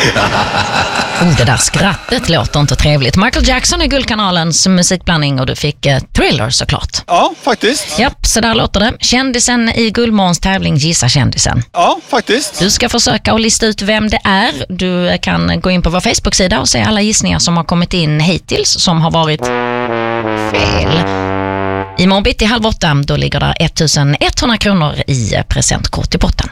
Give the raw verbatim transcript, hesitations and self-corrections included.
Oh, det där skrattet låter inte trevligt. Michael Jackson är Guldkanalens musikblandning och du fick eh, Thriller såklart. Ja, faktiskt. Japp, så där låter det. Kändisen i Guldmorgons tävling Gissa kändisen. Ja, faktiskt. Du ska försöka att lista ut vem det är. Du kan gå in på vår Facebook-sida och se alla gissningar som har kommit in hittills som har varit fel. Imorgon bitti halv åtta, då ligger det ettusen etthundra kronor i presentkort i potten.